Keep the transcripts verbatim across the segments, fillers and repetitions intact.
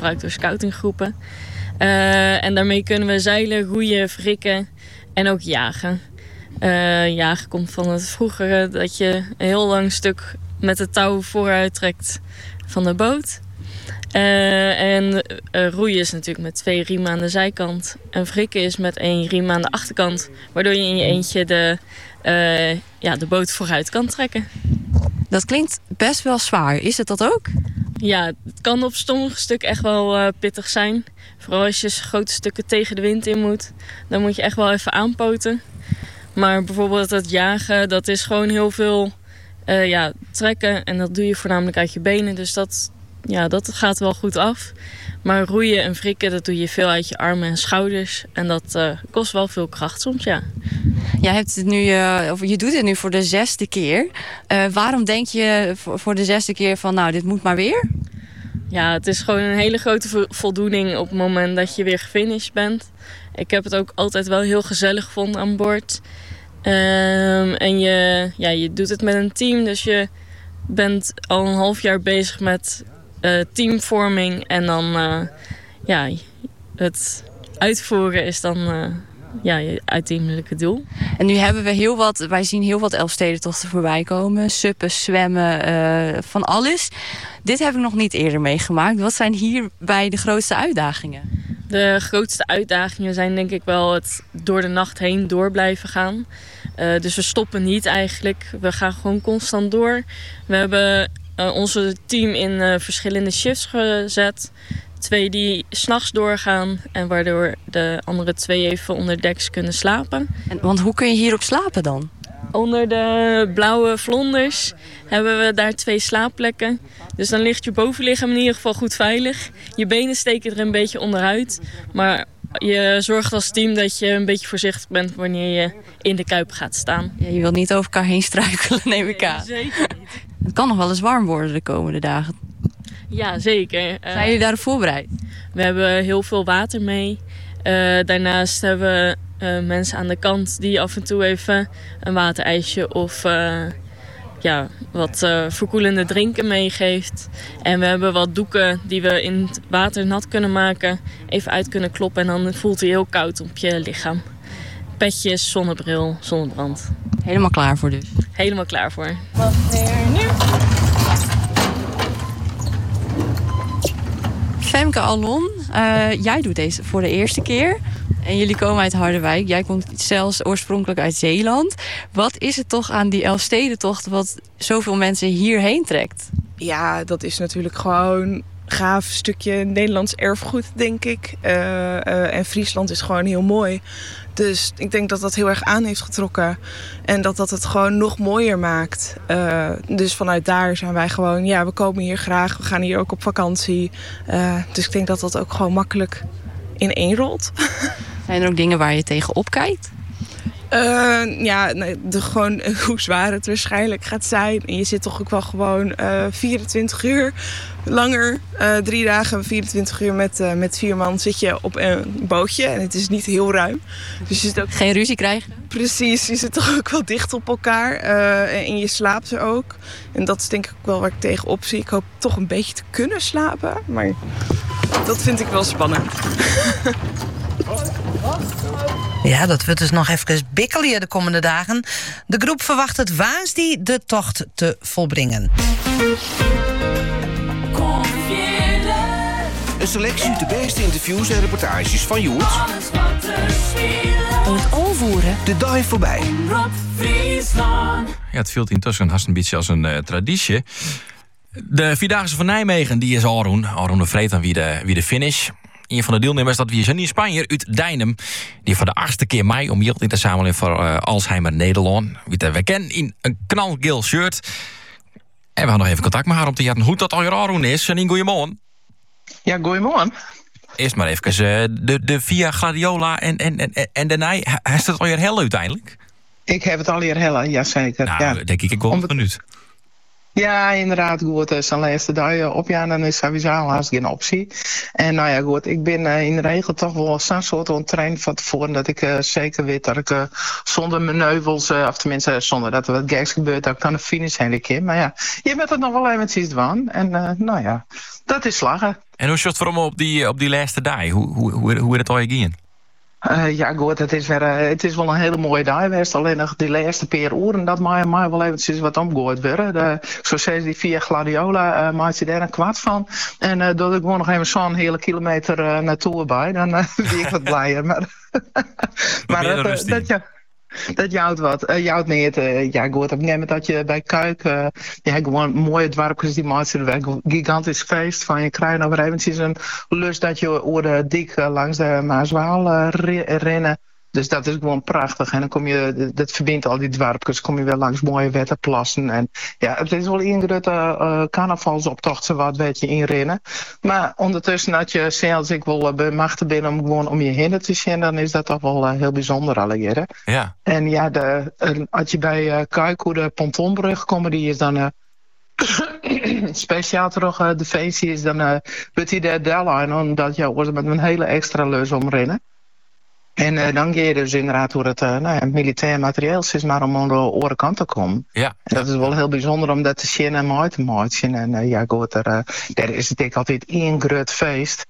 gebruikt door scoutinggroepen. Uh, en daarmee kunnen we zeilen, roeien, wrikken en ook jagen. Uh, jagen komt van het vroegere dat je een heel lang stuk met het touw vooruit trekt van de boot. Uh, en uh, roeien is natuurlijk met twee riemen aan de zijkant. En wrikken is met één riem aan de achterkant. Waardoor je in je eentje de, uh, ja, de boot vooruit kan trekken. Dat klinkt best wel zwaar. Is het dat ook? Ja, het kan op sommige stukken echt wel uh, pittig zijn. Vooral als je grote stukken tegen de wind in moet. Dan moet je echt wel even aanpoten. Maar bijvoorbeeld het jagen, dat is gewoon heel veel uh, ja, trekken. En dat doe je voornamelijk uit je benen. Dus dat, ja, dat gaat wel goed af. Maar roeien en wrikken, dat doe je veel uit je armen en schouders. En dat uh, kost wel veel kracht soms, ja. Jij hebt het nu, uh, of je doet het nu voor de zesde keer. Uh, waarom denk je voor, voor de zesde keer van, nou, dit moet maar weer? Ja, het is gewoon een hele grote vo- voldoening op het moment dat je weer gefinished bent. Ik heb het ook altijd wel heel gezellig gevonden aan boord. Um, en je, ja, je doet het met een team, dus je bent al een half jaar bezig met uh, teamvorming. En dan, uh, ja, het uitvoeren is dan uh, ja, je uiteindelijke doel. En nu hebben we heel wat, wij zien heel wat Elfstedentochten voorbij komen. Suppen, zwemmen, uh, van alles. Dit heb ik nog niet eerder meegemaakt. Wat zijn hierbij de grootste uitdagingen? De grootste uitdagingen zijn denk ik wel het door de nacht heen door blijven gaan. Uh, dus we stoppen niet eigenlijk. We gaan gewoon constant door. We hebben uh, onze team in uh, verschillende shifts gezet. Twee die 's nachts doorgaan en waardoor de andere twee even onder deks kunnen slapen. En, want hoe kun je hierop slapen dan? Onder de blauwe vlonders hebben we daar twee slaapplekken. Dus dan ligt je bovenlichaam in ieder geval goed veilig. Je benen steken er een beetje onderuit. Maar je zorgt als team dat je een beetje voorzichtig bent wanneer je in de kuip gaat staan. Ja, je wilt niet over elkaar heen struikelen, neem ik aan. Nee, zeker niet. Het kan nog wel eens warm worden de komende dagen. Ja, zeker. Uh, Zijn jullie daarop voorbereid? We hebben heel veel water mee. Uh, daarnaast hebben we uh, mensen aan de kant die af en toe even een waterijsje of uh, ja, wat uh, verkoelende drinken meegeeft. En we hebben wat doeken die we in het water nat kunnen maken, even uit kunnen kloppen en dan voelt hij heel koud op je lichaam. Petjes, zonnebril, zonnebrand. Helemaal klaar voor dus? Helemaal klaar voor. Wat nu? Femke Allon, uh, jij doet deze voor de eerste keer. En jullie komen uit Harderwijk. Jij komt zelfs oorspronkelijk uit Zeeland. Wat is het toch aan die Elfstedentocht wat zoveel mensen hierheen trekt? Ja, dat is natuurlijk gewoon een gaaf stukje Nederlands erfgoed, denk ik. Uh, uh, en Friesland is gewoon heel mooi. Dus ik denk dat dat heel erg aan heeft getrokken. En dat dat het gewoon nog mooier maakt. Uh, dus vanuit daar zijn wij gewoon, ja, we komen hier graag. We gaan hier ook op vakantie. Uh, dus ik denk dat dat ook gewoon makkelijk in één rolt. Zijn er ook dingen waar je tegenop kijkt? Uh, ja, nee, de, gewoon uh, hoe zwaar het waarschijnlijk gaat zijn. En je zit toch ook wel gewoon uh, vierentwintig uur langer. Uh, drie dagen, vierentwintig uur met, uh, met vier man zit je op een bootje. En het is niet heel ruim. Dus je zit ook... Geen ruzie krijgen? Precies, je zit toch ook wel dicht op elkaar. Uh, en je slaapt er ook. En dat is denk ik ook wel waar ik tegenop zie. Ik hoop toch een beetje te kunnen slapen. Maar dat vind ik wel spannend. Ja, dat wordt dus nog even bikkelen de komende dagen. De groep verwacht het woensdag de tocht te volbrengen. Een selectie uit de beste interviews en reportages van Joert. Het overvoeren. De dive voorbij. Ja, het viel intussen haast een beetje als een uh, traditie. De Vierdaagse van Nijmegen, die is Arun. Arun de Vreet aan wie de, wie de finish. Een van de deelnemers dat wie Janine Spanje uit Dijnem. Die voor de achtste keer mei om hier in te zamelen voor uh, Alzheimer Nederland. Wie we kennen in een knalgeel shirt. En we gaan nog even contact met haar om te jatten hoe dat al Arun is. Janine, goeiemorgen. Ja, goeiemorgen. Eerst maar even uh, de, de Via Gladiola en, en, en, en daarna. Heeft het al je hel uiteindelijk? Ik heb het al hier helle, jazeker. Nou, ja. denk ik, ik wel een minuut. Ja, inderdaad, goed. Als een laatste dag op ja, dan is sowieso haast geen optie. En nou ja, goed, ik ben uh, in de regel toch wel zo'n soort aan het trainen van tevoren dat ik uh, zeker weet dat ik uh, zonder manoeuvres, uh, of tenminste zonder dat er wat geks gebeurt, dat ik dan de finish heen keer. Maar ja, je bent het nog wel eventjes van. En uh, nou ja, dat is slagen. En hoe is het voor hem op die, op die laatste dag? Hoe, hoe, hoe, hoe is het al gegaan? Uh, ja, goed, het is, weer, uh, het is wel een hele mooie dag geweest. Alleen nog die laatste paar uren, dat mag maar wel eventjes wat omgooid worden. De, zo zei die via Gladiola, uh, maakt je daar een kwart van. En uh, dat ik gewoon nog even zo'n hele kilometer uh, naartoe bij, dan uh, ben ik wat blijer. Maar, maar dat, uh, dat ja. Dat jouwt wat. Uh, jouwt niet. Uh, ja, goed. Op een gegeven moment dat je bij Kuik, uh, ja, gewoon mooie dwarpjes die maken er weg. Gigantisch feest van je krijgt nog eventjes een lust dat je over de dik uh, langs de Maaswaal uh, rennen. Dus dat is gewoon prachtig. En dan kom je, dat verbindt al die dwarpjes, kom je weer langs mooie wetterplassen. En ja, het is wel een grote uh, carnavalsoptocht, zo wat weet je inrennen. Maar ondertussen dat je zelfs ik wil uh, bemachtigd ben om gewoon om je heen te zien, dan is dat toch wel uh, heel bijzonder allegeer. Ja. En ja, de, uh, als je bij uh, Kuik, hoe de pontonbrug komt, die is dan... Uh, speciaal terug uh, de feestje is dan uh, wordt hij de deadline omdat je wordt met een hele extra leus omrennen. En uh, dan ga je dus inderdaad hoe het uh, nou ja, militair materieel is, maar om aan de andere kant te komen. Ja. En dat is wel heel bijzonder om dat te zien en mooi te maken. En uh, ja, goed, er, uh, daar is het ik altijd één groot feest.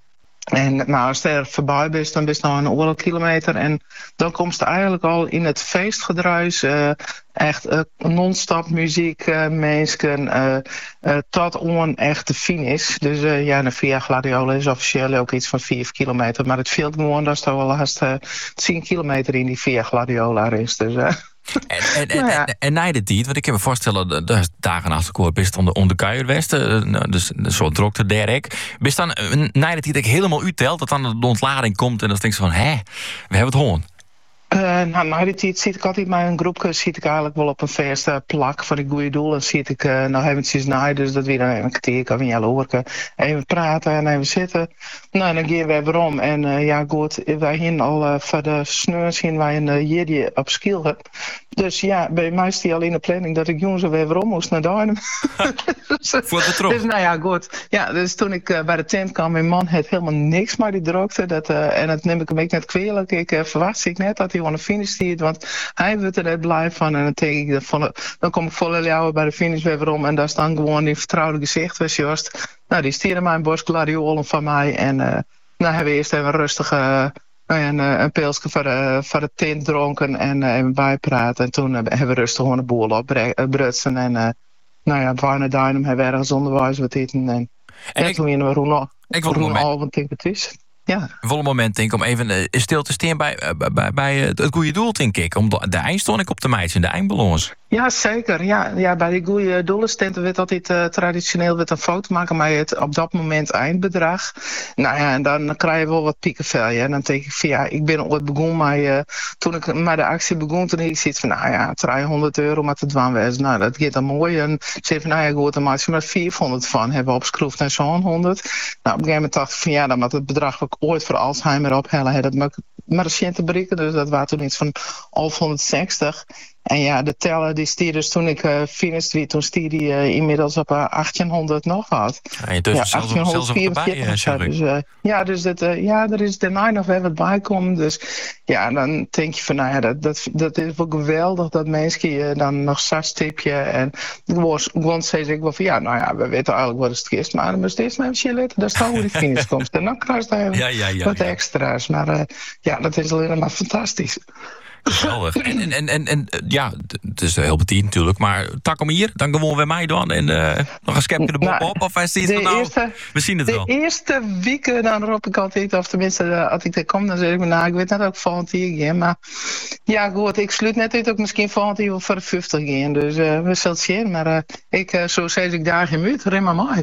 En nou, als je er voorbij bent, dan ben je nog een oorlog kilometer. En dan komt je eigenlijk al in het feestgedruis. Uh, echt uh, non-stop muziek, uh, mensen, uh, uh, tot on echt de finish. Dus uh, ja, de Via Gladiola is officieel ook iets van vier kilometer. Maar het viel gewoon dat er wel haast uh, tien kilometer in die Via Gladiola is. Dus... Uh, En, en, en, nou ja. en, en na de tijd, want ik kan me voorstellen, dat is dagen achter koor best onder onder Kuierwesten, dus zo drokte Derek. Best dan na de tijd ik helemaal uittelt, dat dan de ontlading komt en dan denk je van, hè, we hebben het hoorn. Uh, nou, na die tijd zit ik altijd met een groepje, zit ik eigenlijk wel op een verste plak van die goede doel. En zit ik uh, nog eventjes na, dus dat we dan even een kwartier kan van jelle horen. Even praten en even zitten. Nou, dan gaan we weer om. En uh, ja, goed, wij gaan al uh, voor de sneurs zien wij een uh, jedi op skill hebben. Dus ja, bij mij is die al in de planning dat ik jongens weer weer om moest naar Duinem. dus, Voor de troep. Dus nou ja, goed. Ja, dus toen ik uh, bij de tent kwam, mijn man had helemaal niks maar die drukte. Dat, uh, en dat neem ik een beetje net kwalijk. Ik uh, verwacht ik net dat hij gewoon een finish stiert, want hij wordt er net blij van. En dan denk ik, van, dan kom ik volle jou bij de finish weer weer om. En daar staan gewoon die vertrouwde gezicht, was Joost. Nou, die stierde mijn borst gladiolen van mij. En uh, nou hebben we eerst even rustig uh, een, een pilsje voor de, voor de tent dronken en uh, even bijpraten. En toen uh, hebben we rustig gewoon een boel opbrutsen. En uh, nou ja, bijna Duinem hebben we ergens onderwijs wat eten. En, en ja, ik, toen we Roen ik wil een moment. Denk het is. Ja. Vol een moment denk ik om even uh, stil te staan bij, uh, bij, bij uh, het goede doel, denk ik. Om de, de eindstond ik op de meisje, de eindballons. Ja, zeker. Ja, ja, bij die goede doelenstenten werd altijd uh, traditioneel werd een foto maken met het op dat moment eindbedrag. Nou ja, en dan krijg je wel wat piekenvel. En dan denk ik van ja, ik ben ooit begonnen, maar uh, toen ik met de actie begon, toen ik zoiets van nou ja, driehonderd euro met de dwanwezen. Nou, dat gaat dan mooi. En ze zei van nou ja, goed, dan maak je maar vierhonderd van. Hebben we opgeschroefd naar zo'n honderd. Nou, op een gegeven moment dacht ik van ja, dan moet het bedrag wat ik ooit voor Alzheimer ophellen, dat maakt maar een cent te bereiken. Dus dat was toen iets van elfhonderdzestig. En ja, de teller die stier dus toen ik uh, finishte, toen stier die uh, inmiddels op uh, achttienhonderd nog wat. Ja, je durft ja, zelfs, zelfs op erbij, uh, ja, dus, uh, ja, dus dat, uh, ja, er is daarna nog weer wat bij komen. Dus ja, dan denk je van, nou ja, dat, dat, dat is wel geweldig dat mensen uh, dan nog zes tipje. En gewoon zei ik wel van, ja, nou ja, we weten eigenlijk wat het is. Maar dan moet je eerst maar even chillen, daar staat hoe die finish komt. En dan krijg je even ja, ja, ja, wat ja. extra's. Maar uh, ja, dat is alleen maar fantastisch. Geweldig. En, en, en, en ja, het is heel betiend natuurlijk, maar tak hem hier, dan gewoon weer mij dan en uh, nog een skepje de bob nou, op, of hij ziet het nou, eerste, we zien het de wel. De eerste weken dan roep ik altijd, of tenminste als ik er kom, dan zeg ik me, nou, ik weet net ook volgend jaar gaan, maar ja goed, ik sluit net uit ook misschien volgend jaar voor de vijftig gaan, dus uh, we zullen het zien, maar uh, ik, uh, zo zeg ik daar geen muut, ren maar mooi.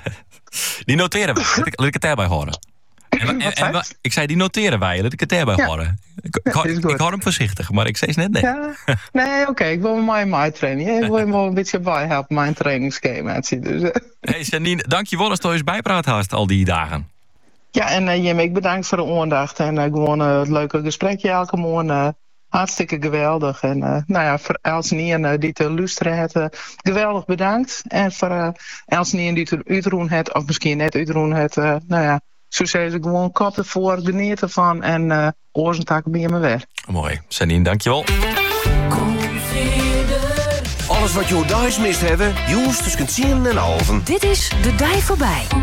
Die noteren we, laat ik, ik het erbij horen. En, en, en, ik zei, die noteren wij, dat ik het erbij ja. horen. Ik, ik, ik, ik hoor hem voorzichtig, maar ik zei het net nee. Ja, nee, oké, okay, ik wil mijn mijn training. Ik wil hem wel een beetje bijhelpen, mijn trainingsschema. Dus, uh. Hey Janine, dank je wel als je eens bijpraat hast al die dagen. Ja, en uh, Jim, ik bedankt voor de aandacht. En uh, gewoon uh, het leuke gesprekje elke morgen. Uh, hartstikke geweldig. En uh, nou ja, voor Elsnien uh, die te luisteren heeft, uh, geweldig bedankt. En voor uh, Elsnien die te uitroen heeft, of misschien net uitroen heeft, uh, nou ja, zo zei ze gewoon kop ervoor, geniet ervan en uh, oorzentak bij me weg. Mooi. Sanine, dankjewel. Alles wat je thuis mist hebben, Joes tussen tien en halven. Dit is De Dij Voorbij.